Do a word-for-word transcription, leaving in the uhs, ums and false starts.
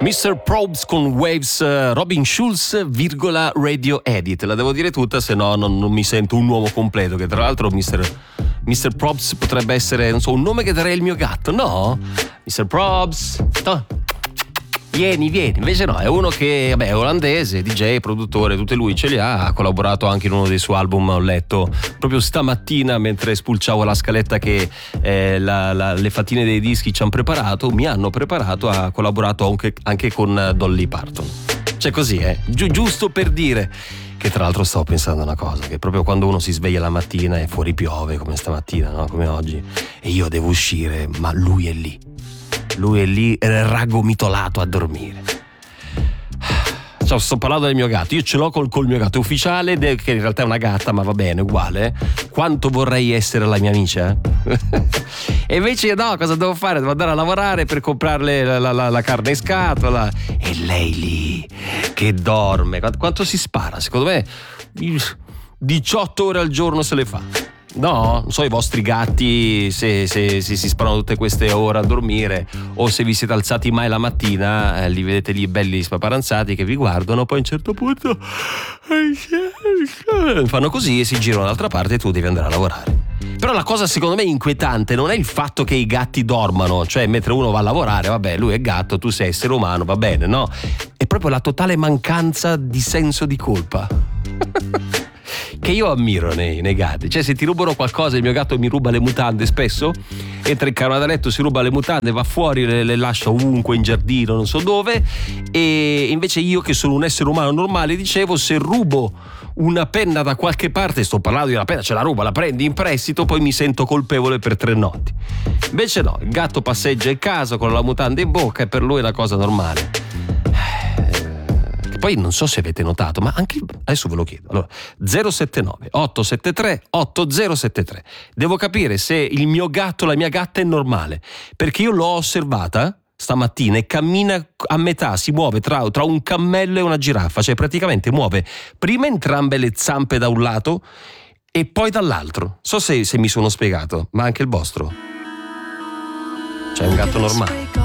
mister Probst con Waves, uh, Robin Schulz, virgola Radio Edit. La devo dire tutta, se no non, non mi sento un uomo completo. Che tra l'altro mister mister Probst potrebbe essere, non so, un nome che darei al mio gatto, no? mister Probst, no. Vieni, vieni. Invece no, è uno che, vabbè, è olandese, D J, produttore, tutte lui ce li ha. Ha collaborato anche in uno dei suoi album, ho letto proprio stamattina mentre spulciavo la scaletta che eh, la, la, le fattine dei dischi ci hanno preparato. Mi hanno preparato, ha collaborato anche, anche con Dolly Parton. Cioè così, eh, Gi- giusto per dire. Che tra l'altro stavo pensando una cosa, che proprio quando uno si sveglia la mattina e fuori piove come stamattina, no? Come oggi, e io devo uscire, ma lui è lì. Lui è lì raggomitolato a dormire. Cioè, sto parlando del mio gatto. Io ce l'ho col, col mio gatto ufficiale, che in realtà è una gatta, ma va bene, uguale. Quanto vorrei essere la mia amica? E invece no, cosa devo fare? Devo andare a lavorare per comprarle la, la, la, la carne in scatola. E lei lì che dorme. Quanto si spara? Secondo me diciotto ore al giorno se le fa. No, non so i vostri gatti se, se, se si sparano tutte queste ore a dormire, o se vi siete alzati mai la mattina, eh, li vedete lì belli spaparanzati che vi guardano, poi a un certo punto fanno così e si girano dall'altra parte e tu devi andare a lavorare. Però la cosa secondo me inquietante non è il fatto che i gatti dormano, cioè mentre uno va a lavorare, vabbè, lui è gatto, tu sei essere umano, va bene, no? È proprio la totale mancanza di senso di colpa. Che io ammiro nei, nei gatti. Cioè, se ti rubano qualcosa, il mio gatto mi ruba le mutande spesso, entra in camera da letto, si ruba le mutande, va fuori, le, le lascia ovunque, in giardino, non so dove. E invece io, che sono un essere umano normale, dicevo, se rubo una penna da qualche parte, sto parlando di una penna, ce la ruba, la prendi in prestito, poi mi sento colpevole per tre notti. Invece no, il gatto passeggia in casa con la mutanda in bocca e per lui è una cosa normale. Poi non so se avete notato, ma anche adesso ve lo chiedo. Allora, zero sette nove otto sette tre otto zero sette tre. Devo capire se il mio gatto, la mia gatta è normale, perché io l'ho osservata stamattina e cammina a metà, si muove tra, tra un cammello e una giraffa, cioè praticamente muove prima entrambe le zampe da un lato e poi dall'altro. So se, se mi sono spiegato, ma anche il vostro. Cioè, è un gatto normale.